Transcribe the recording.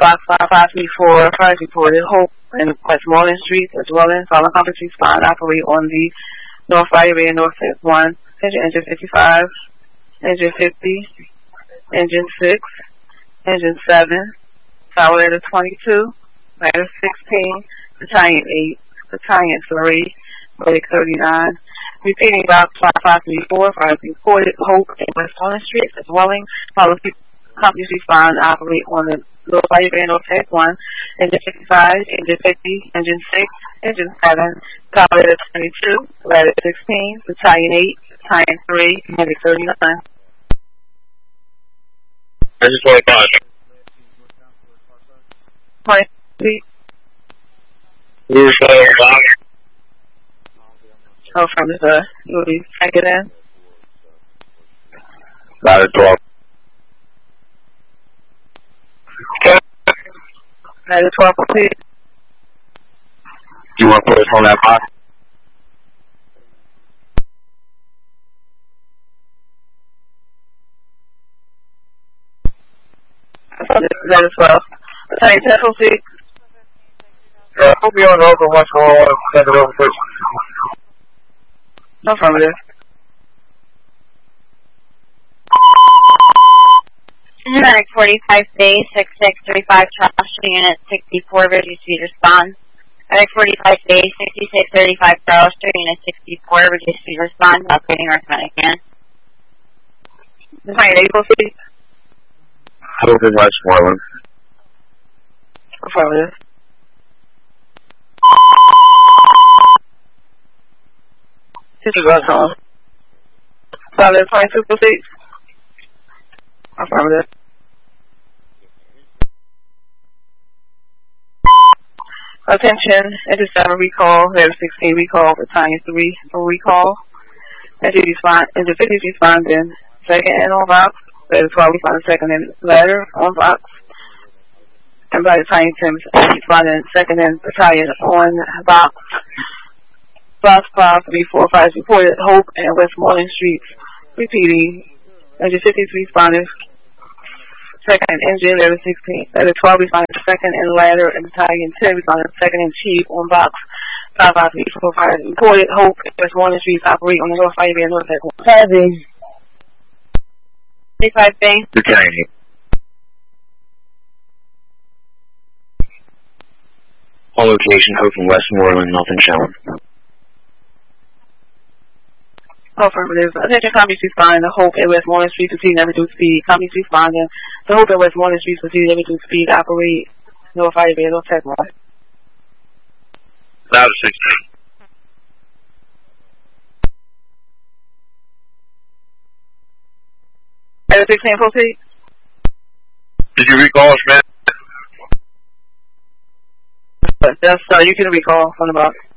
box 5534, fires reported Hope and Westmoreland Street, a dwelling, following competency spot, operate on the North Fire Bay, North Phase 1, engine 55, engine 50, engine 6, engine 7, tower letter 22, letter 16, battalion 8, battalion 3, medic 39. Repeating box 5534, fires reported Hope and Westmoreland Street, a dwelling, following companies respond operate on the North Fire Bay, North Phase 1, engine 55, engine 50, engine 6, engine 7, tower letter 22, letter 16, battalion 8, battalion 3, medic 39. I just want to touch. 20 feet. You're saying Oh, from the movie. Check it in. not at 12. Okay. Letter 12, please. You want to put us on that box? Letter 12. Battalion 10, please. Put me on over what's going on. Send it over, please. No affirmative. Medic 45B, 6635, Charles Unit 64, ready to respond. Medic 45B, 6635, Charles Unit 64, ready to respond. Operating arithmetic again. Battalion 8, please. Hope in Westmoreland. Affirmative. Disregard home. Solid 22, please. Affirmative. Attention, engine 7 recall, letter 16 recall, battalion 3 for recall. Engine 50 responding, second and on box, letter 12 responding second and letter on box. And by battalion 10 responding second and battalion on box. Box 5345 reported Hope and Westmoreland Streets. Repeating, engine 53 responding second engine, letter 16. Letter 12 responding second and ladder, and battalion 10 responding second and chief on box 5545 reported Hope and Westmoreland Streets operate on the North Fire Bay, North Phase 1. 45 Bay. Battalion. On location, Hope and Westmoreland, nothing shown. Affirmative. Attention, companies responding to Hope and Westmoreland Street proceeding at reduced speed. Companies responding to Hope and Westmoreland Street proceeding at reduced speed. Operate North Fire Bay, North Phase 1. Louder 16. Letter 16, proceed. Did you recall us, man? That's, you can recall from the box.